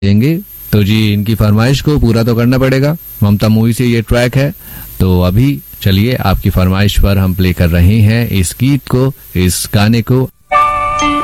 देंगे। तो जी इनकी फरमाइश को पूरा तो करना पड़ेगा। ममता मूवी से ये ट्रैक है, तो अभी चलिए आपकी फरमाइश पर हम प्ले कर रहे हैं इस गीत को, इस गाने को।